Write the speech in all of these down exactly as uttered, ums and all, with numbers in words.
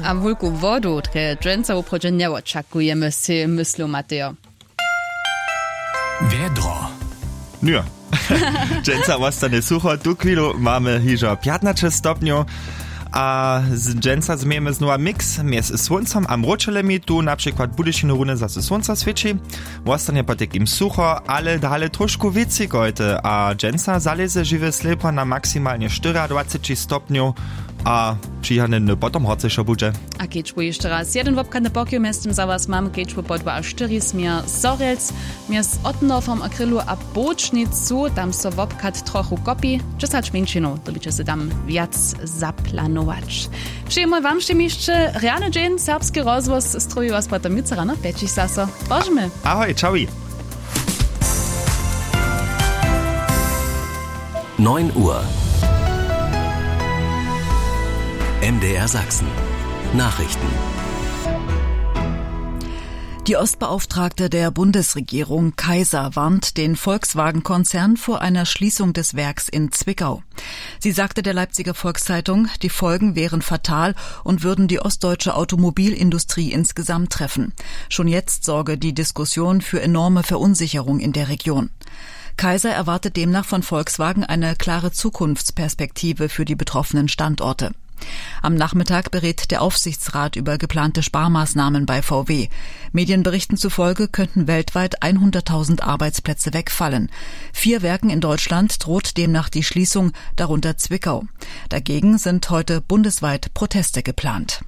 A wulku wodu, tre dżęca uprodzie nie oczekujemy si myslu Mateo. Wiedro. Ja. Dżęca ostane sucho, tu chwilu mamy hižo piętnaście stopni, a z dżęca zmiemy znowu mix między słońcem a mroczelemi, tu na przykład budyšinu runy zase słońca świeci, ostane potek im sucho, ale dalej troszkę więcej gojte, a dżęca zaleze żywe slepo na maksymalnie dwadzieścia cztery stopni, a przyjechane potom horcejszo bude. A kečbu jeszcze raz jeden wopkany pokój miestem za was mam kečbu po dwa a cztery smier Sorelc, mies Ottenhofom akrylu a Bočnicu, tam so wopkat trochu kopi, czesać miękšinu, to bycie se tam wiac zaplanować. Przyjemno wam jeszcze realny dzień, serbski rozwoz, stroju was potem jutro rano, peci saso. Bożmy. Ahoj, ciao. neun Uhr. M D R Sachsen. Nachrichten. Die Ostbeauftragte der Bundesregierung Kaiser warnt den Volkswagen-Konzern vor einer Schließung des Werks in Zwickau. Sie sagte der Leipziger Volkszeitung, die Folgen wären fatal und würden die ostdeutsche Automobilindustrie insgesamt treffen. Schon jetzt sorge die Diskussion für enorme Verunsicherung in der Region. Kaiser erwartet demnach von Volkswagen eine klare Zukunftsperspektive für die betroffenen Standorte. Am Nachmittag berät der Aufsichtsrat über geplante Sparmaßnahmen bei V W. Medienberichten zufolge könnten weltweit hunderttausend Arbeitsplätze wegfallen. Vier Werken in Deutschland droht demnach die Schließung, darunter Zwickau. Dagegen sind heute bundesweit Proteste geplant.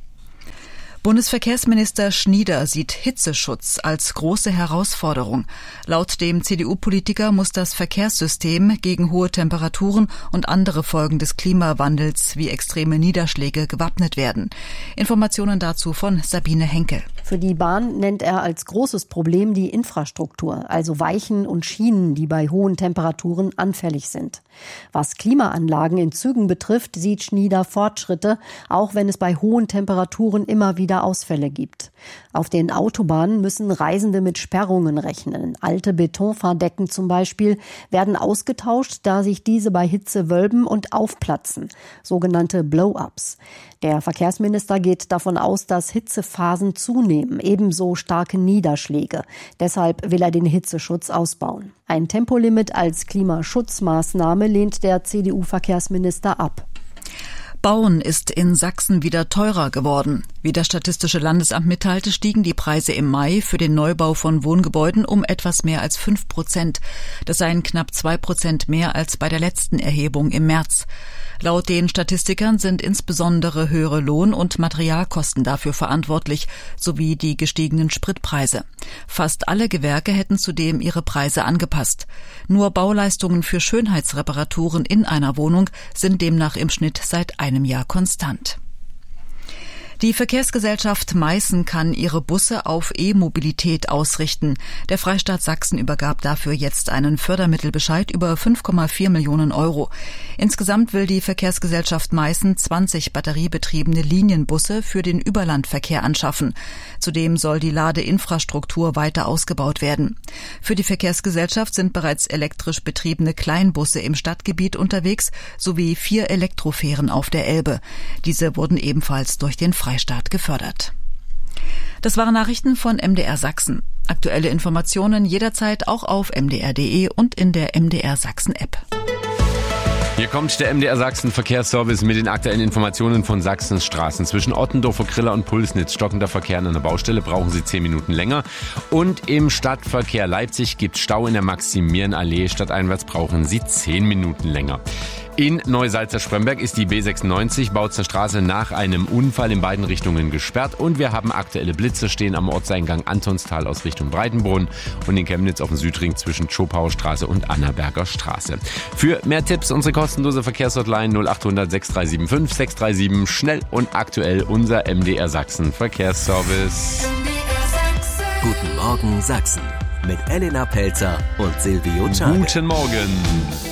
Bundesverkehrsminister Schnieder sieht Hitzeschutz als große Herausforderung. Laut dem C D U-Politiker muss das Verkehrssystem gegen hohe Temperaturen und andere Folgen des Klimawandels wie extreme Niederschläge gewappnet werden. Informationen dazu von Sabine Henkel. Für die Bahn nennt er als großes Problem die Infrastruktur, also Weichen und Schienen, die bei hohen Temperaturen anfällig sind. Was Klimaanlagen in Zügen betrifft, sieht Schnieder Fortschritte, auch wenn es bei hohen Temperaturen immer wieder Ausfälle gibt. Auf den Autobahnen müssen Reisende mit Sperrungen rechnen. Alte Betonfahrdecken zum Beispiel werden ausgetauscht, da sich diese bei Hitze wölben und aufplatzen, sogenannte Blow-ups. Der Verkehrsminister geht davon aus, dass Hitzephasen zunehmen, ebenso starke Niederschläge. Deshalb will er den Hitzeschutz ausbauen. Ein Tempolimit als Klimaschutzmaßnahme lehnt der C D U-Verkehrsminister ab. Bauen ist in Sachsen wieder teurer geworden. Wie das Statistische Landesamt mitteilte, stiegen die Preise im Mai für den Neubau von Wohngebäuden um etwas mehr als fünf Prozent. Das seien knapp zwei Prozent mehr als bei der letzten Erhebung im März. Laut den Statistikern sind insbesondere höhere Lohn- und Materialkosten dafür verantwortlich, sowie die gestiegenen Spritpreise. Fast alle Gewerke hätten zudem ihre Preise angepasst. Nur Bauleistungen für Schönheitsreparaturen in einer Wohnung sind demnach im Schnitt seit einem Jahr konstant. Die Verkehrsgesellschaft Meißen kann ihre Busse auf E-Mobilität ausrichten. Der Freistaat Sachsen übergab dafür jetzt einen Fördermittelbescheid über fünf Komma vier Millionen Euro. Insgesamt will die Verkehrsgesellschaft Meißen zwanzig batteriebetriebene Linienbusse für den Überlandverkehr anschaffen. Zudem soll die Ladeinfrastruktur weiter ausgebaut werden. Für die Verkehrsgesellschaft sind bereits elektrisch betriebene Kleinbusse im Stadtgebiet unterwegs sowie vier Elektrofähren auf der Elbe. Diese wurden ebenfalls durch den Freistaat gefördert. Das waren Nachrichten von M D R Sachsen. Aktuelle Informationen jederzeit auch auf m d r punkt d e und in der M D R Sachsen App. Hier kommt der M D R Sachsen Verkehrsservice mit den aktuellen Informationen von Sachsens Straßen. Zwischen Ottendorfer Griller und Pulsnitz stockender Verkehr an einer Baustelle, brauchen Sie zehn Minuten länger. Und im Stadtverkehr Leipzig gibt Stau in der Maximilianallee. Stadteinwärts brauchen Sie zehn Minuten länger. In Neusalza-Spremberg ist die B sechsundneunzig Bautzner Straße nach einem Unfall in beiden Richtungen gesperrt und wir haben aktuelle Blitze stehen am Ortseingang Antonstal aus Richtung Breitenbrunn und in Chemnitz auf dem Südring zwischen Schopauer Straße und Annaberger Straße. Für mehr Tipps unsere kostenlose Verkehrshotline null acht hundert sechs drei sieben fünf sechs drei sieben, schnell und aktuell unser M D R Sachsen Verkehrsservice. Guten Morgen Sachsen mit Elena Pelzer und Silvio Czarne. Guten Morgen.